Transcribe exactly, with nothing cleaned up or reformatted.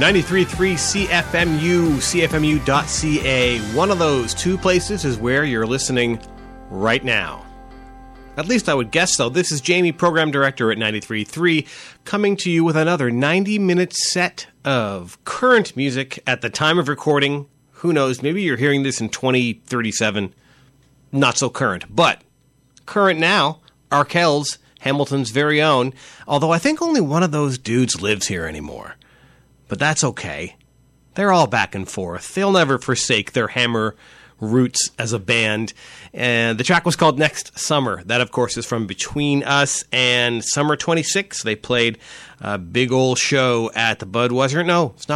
ninety-three point three C F M U, C F M U dot C A. One of those two places is where you're listening right now. At least I would guess so. This is Jamie, Program Director at ninety-three point three, coming to you with another ninety-minute set of current music at the time of recording. Who knows, maybe you're hearing this in twenty thirty-seven. Not so current, but current now, Arkells, Hamilton's very own, although I think only one of those dudes lives here anymore. But that's okay. They're all back and forth. They'll never forsake their Hammer roots as a band. And the track was called Next Summer. That, of course, is from Between Us and Summer twenty-six. They played a big old show at the Budweiser. No, it's not